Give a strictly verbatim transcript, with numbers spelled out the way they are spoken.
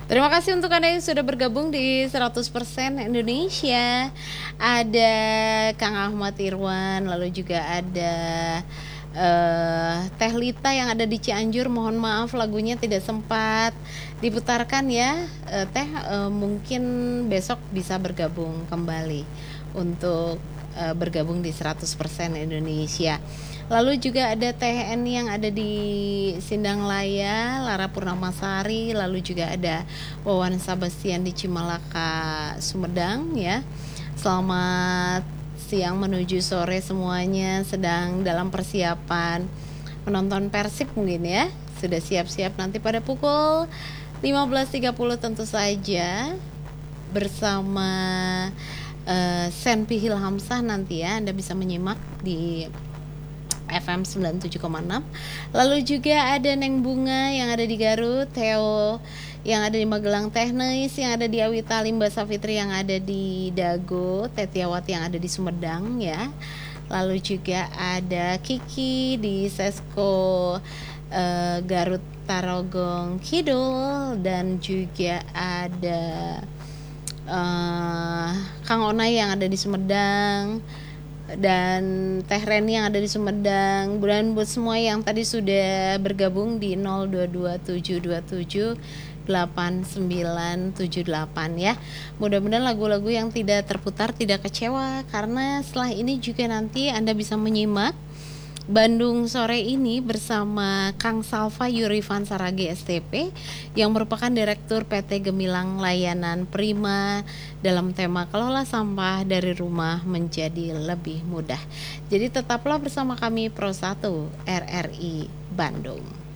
Terima kasih untuk Anda yang sudah bergabung di seratus persen Indonesia. Ada Kang Ahmad Irwan, lalu juga ada uh, Teh Lita yang ada di Cianjur. Mohon maaf lagunya tidak sempat diputarkan ya. uh, Teh uh, mungkin besok bisa bergabung kembali untuk uh, bergabung di seratus persen Indonesia. Lalu juga ada T N yang ada di Sindang Laya, Lara Purnamasari, lalu juga ada Wawan Sabastian di Cimalaka, Sumedang ya. Selamat siang menuju sore semuanya, sedang dalam persiapan menonton Persib mungkin ya. Sudah siap-siap nanti pada pukul lima belas tiga puluh tentu saja bersama uh, Senpi Hilhamsah nanti ya. Anda bisa menyimak di F M sembilan puluh tujuh koma enam. Lalu juga ada Neng Bunga yang ada di Garut, Theo yang ada di Magelang Teknis, yang ada di Awita, Limba Safitri yang ada di Dago, Tetiawati yang ada di Sumedang ya. Lalu juga ada Kiki di Sesko uh, Garut Tarogong Kidul, dan juga ada uh, Kang Onai yang ada di Sumedang, dan Teh Reni yang ada di Sumedang. Dan buat semua yang tadi sudah bergabung di nol dua dua tujuh dua tujuh delapan sembilan tujuh delapan ya. Mudah-mudahan lagu-lagu yang tidak terputar tidak kecewa, karena setelah ini juga nanti Anda bisa menyimak Bandung Sore ini bersama Kang Salva Yurivan Saragi S T P yang merupakan Direktur P T Gemilang Layanan Prima dalam tema kelola sampah dari rumah menjadi lebih mudah. Jadi tetaplah bersama kami Pro satu R R I Bandung.